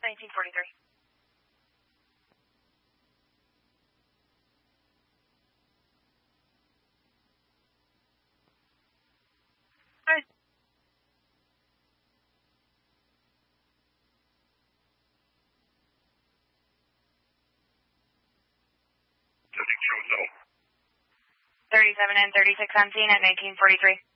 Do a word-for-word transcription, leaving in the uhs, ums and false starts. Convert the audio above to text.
nineteen forty-three. Hi. thirty-seven and thirty-six on scene at nineteen forty-three.